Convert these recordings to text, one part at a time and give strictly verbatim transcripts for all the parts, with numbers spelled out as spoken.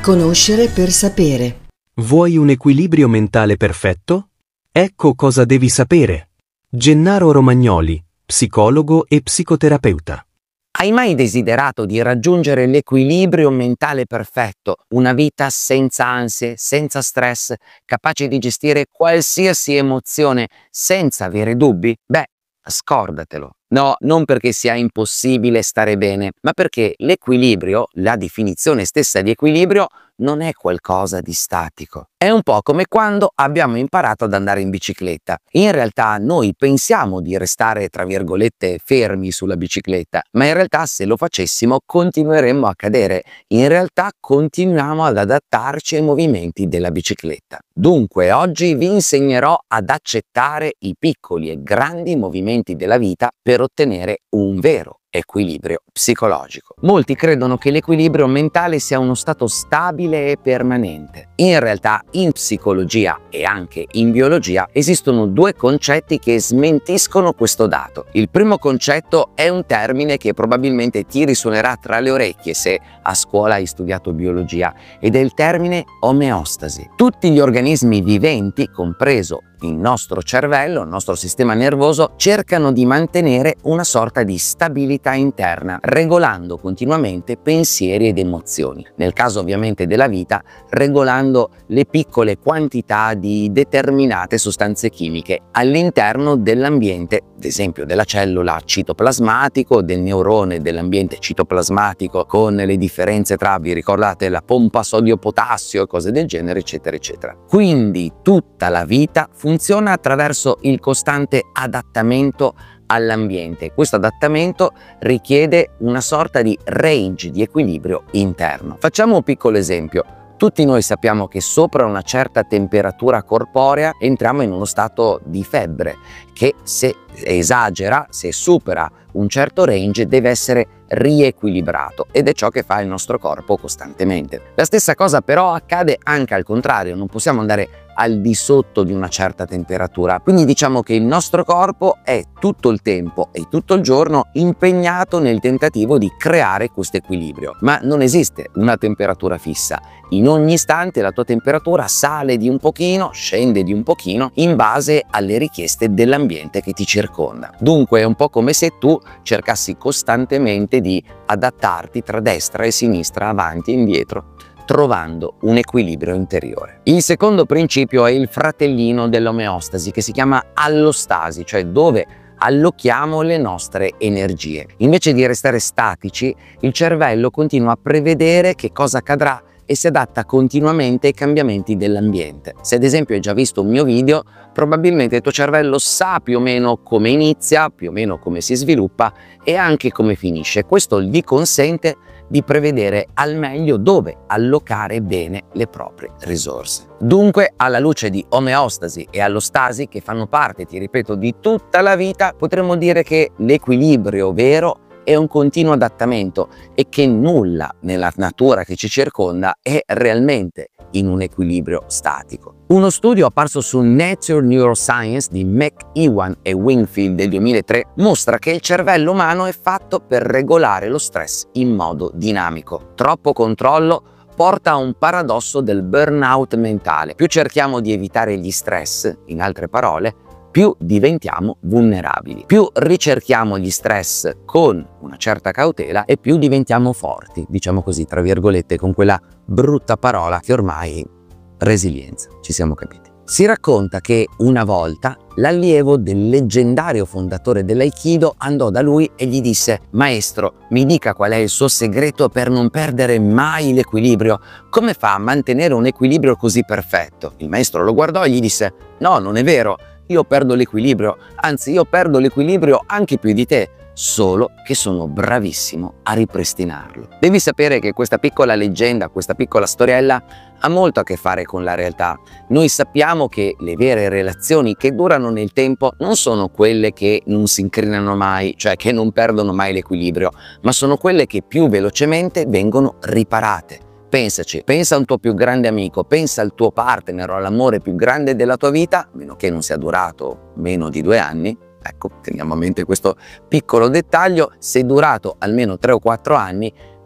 Conoscere per sapere. Vuoi un equilibrio mentale perfetto? Ecco cosa devi sapere. Gennaro Romagnoli, psicologo e psicoterapeuta. Hai mai desiderato di raggiungere l'equilibrio mentale perfetto, una vita senza ansie, senza stress, capace di gestire qualsiasi emozione senza avere dubbi? Beh, scordatelo. No, non perché sia impossibile stare bene, ma perché l'equilibrio, la definizione stessa di equilibrio, non è qualcosa di statico. È un po' come quando abbiamo imparato ad andare in bicicletta. In realtà noi pensiamo di restare, tra virgolette, fermi sulla bicicletta, ma in realtà se lo facessimo continueremmo a cadere. In realtà continuiamo ad adattarci ai movimenti della bicicletta. Dunque oggi vi insegnerò ad accettare i piccoli e grandi movimenti della vita per ottenere un vero equilibrio psicologico. Molti credono che l'equilibrio mentale sia uno stato stabile e permanente. In realtà in psicologia e anche in biologia esistono due concetti che smentiscono questo dato. Il primo concetto è un termine che probabilmente ti risuonerà tra le orecchie se a scuola hai studiato biologia, ed è il termine omeostasi. Tutti gli organismi viventi, compreso il nostro cervello, il nostro sistema nervoso, cercano di mantenere una sorta di stabilità interna, regolando continuamente pensieri ed emozioni. Nel caso ovviamente della vita, regolando le piccole quantità di determinate sostanze chimiche all'interno dell'ambiente, ad esempio della cellula citoplasmatico, del neurone dell'ambiente citoplasmatico, con le differenze tra, vi ricordate, la pompa sodio-potassio e cose del genere, eccetera, eccetera. Quindi tutta la vita funziona funziona attraverso il costante adattamento all'ambiente. Questo adattamento richiede una sorta di range di equilibrio interno. Facciamo un piccolo esempio. Tutti noi sappiamo che sopra una certa temperatura corporea entriamo in uno stato di febbre che, se esagera, se supera un certo range, deve essere riequilibrato, ed è ciò che fa il nostro corpo costantemente. La stessa cosa però accade anche al contrario, non possiamo andare al di sotto di una certa temperatura, quindi diciamo che il nostro corpo è tutto il tempo e tutto il giorno impegnato nel tentativo di creare questo equilibrio, ma non esiste una temperatura fissa. In ogni istante la tua temperatura sale di un pochino, scende di un pochino in base alle richieste dell'ambiente che ti circonda. Dunque è un po' come se tu cercassi costantemente di adattarti tra destra e sinistra, avanti e indietro, trovando un equilibrio interiore. Il secondo principio è il fratellino dell'omeostasi, che si chiama allostasi, cioè dove allochiamo le nostre energie. Invece di restare statici, il cervello continua a prevedere che cosa accadrà e si adatta continuamente ai cambiamenti dell'ambiente. Se ad esempio hai già visto un mio video, probabilmente il tuo cervello sa più o meno come inizia, più o meno come si sviluppa e anche come finisce. Questo gli consente di prevedere al meglio dove allocare bene le proprie risorse. Dunque, alla luce di omeostasi e allostasi, che fanno parte, ti ripeto, di tutta la vita, potremmo dire che l'equilibrio vero è un continuo adattamento e che nulla nella natura che ci circonda è realmente in un equilibrio statico. Uno studio apparso su Nature Neuroscience di McEwan e Wingfield del duemilatré mostra che il cervello umano è fatto per regolare lo stress in modo dinamico. Troppo controllo porta a un paradosso del burnout mentale. Più cerchiamo di evitare gli stress, in altre parole, più diventiamo vulnerabili. Più ricerchiamo gli stress con una certa cautela e più diventiamo forti, diciamo così, tra virgolette, con quella brutta parola che ormai resilienza, ci siamo capiti. Si racconta che una volta l'allievo del leggendario fondatore dell'Aikido andò da lui e gli disse: maestro, mi dica qual è il suo segreto per non perdere mai l'equilibrio. Come fa a mantenere un equilibrio così perfetto? Il maestro lo guardò e gli disse: no, non è vero. Io perdo l'equilibrio, anzi io perdo l'equilibrio anche più di te, solo che sono bravissimo a ripristinarlo. Devi sapere che questa piccola leggenda, questa piccola storiella ha molto a che fare con la realtà. Noi sappiamo che le vere relazioni che durano nel tempo non sono quelle che non si incrinano mai, cioè che non perdono mai l'equilibrio, ma sono quelle che più velocemente vengono riparate. Pensaci, pensa a un tuo più grande amico, pensa al tuo partner o all'amore più grande della tua vita, a meno che non sia durato meno di due anni, ecco, teniamo a mente questo piccolo dettaglio, se è durato almeno tre o quattro anni,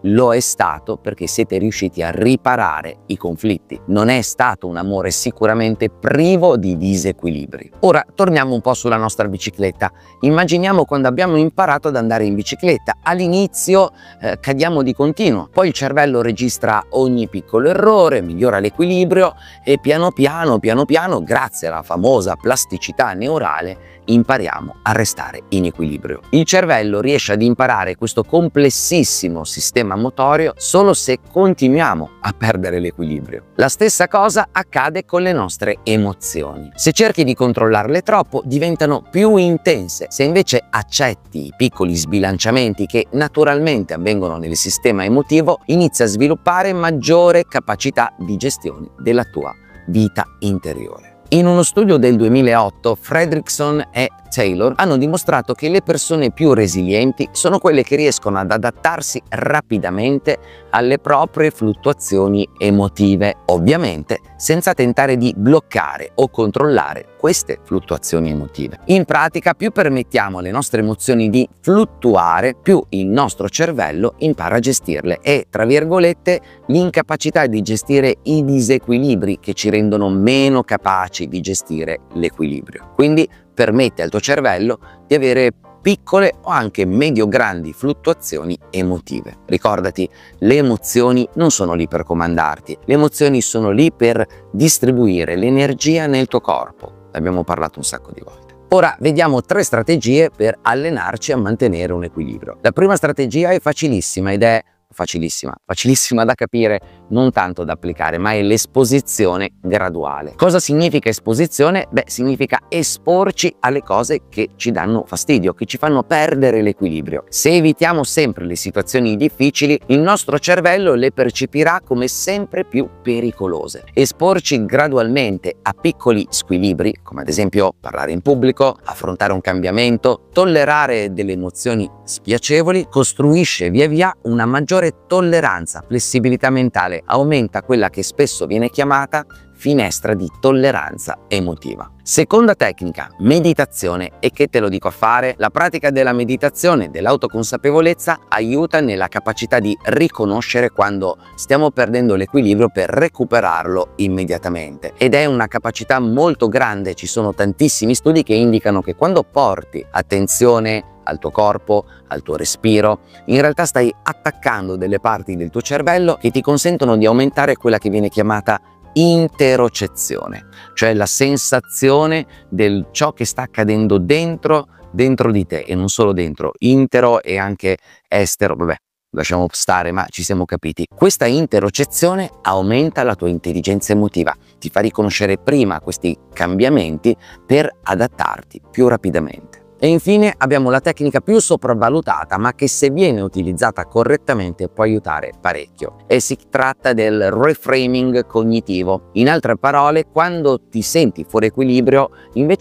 lo è stato perché siete riusciti a riparare i conflitti. Non è stato un amore sicuramente privo di disequilibri. Ora torniamo un po' sulla nostra bicicletta. Immaginiamo quando abbiamo imparato ad andare in bicicletta. All'inizio eh, cadiamo di continuo, poi il cervello registra ogni piccolo errore, migliora l'equilibrio e piano piano, piano piano, grazie alla famosa plasticità neurale, impariamo a restare in equilibrio. Il cervello riesce ad imparare questo complessissimo sistema motorio solo se continuiamo a perdere l'equilibrio. La stessa cosa accade con le nostre emozioni. Se cerchi di controllarle troppo, diventano più intense. Se invece accetti i piccoli sbilanciamenti che naturalmente avvengono nel sistema emotivo, inizi a sviluppare maggiore capacità di gestione della tua vita interiore. In uno studio del duemilaotto, Fredrickson e Taylor hanno dimostrato che le persone più resilienti sono quelle che riescono ad adattarsi rapidamente alle proprie fluttuazioni emotive, ovviamente senza tentare di bloccare o controllare queste fluttuazioni emotive. In pratica, più permettiamo alle nostre emozioni di fluttuare, più il nostro cervello impara a gestirle e, tra virgolette, l'incapacità di gestire i disequilibri che ci rendono meno capaci di gestire l'equilibrio. Quindi permette al tuo cervello di avere piccole o anche medio-grandi fluttuazioni emotive. Ricordati, le emozioni non sono lì per comandarti, le emozioni sono lì per distribuire l'energia nel tuo corpo. Ne abbiamo parlato un sacco di volte. Ora vediamo tre strategie per allenarci a mantenere un equilibrio. La prima strategia è facilissima ed è facilissima, facilissima da capire, non tanto da applicare, ma è l'esposizione graduale. Cosa significa esposizione? Beh, significa esporci alle cose che ci danno fastidio, che ci fanno perdere l'equilibrio. Se evitiamo sempre le situazioni difficili, il nostro cervello le percepirà come sempre più pericolose. Esporci gradualmente a piccoli squilibri, come ad esempio parlare in pubblico, affrontare un cambiamento, tollerare delle emozioni spiacevoli, costruisce via via una maggiore tolleranza, flessibilità mentale, aumenta quella che spesso viene chiamata finestra di tolleranza emotiva. Seconda tecnica, meditazione. E che te lo dico a fare? La pratica della meditazione, dell'autoconsapevolezza, aiuta nella capacità di riconoscere quando stiamo perdendo l'equilibrio per recuperarlo immediatamente. Ed è una capacità molto grande, ci sono tantissimi studi che indicano che quando porti attenzione al tuo corpo, al tuo respiro, in realtà stai attaccando delle parti del tuo cervello che ti consentono di aumentare quella che viene chiamata interocezione, cioè la sensazione del ciò che sta accadendo dentro, dentro di te e non solo dentro, intero e anche estero, vabbè, lasciamo stare, ma ci siamo capiti. Questa interocezione aumenta la tua intelligenza emotiva, ti fa riconoscere prima questi cambiamenti per adattarti più rapidamente. E infine abbiamo la tecnica più sopravvalutata, ma che se viene utilizzata correttamente può aiutare parecchio. E si tratta del reframing cognitivo. In altre parole, quando ti senti fuori equilibrio, invece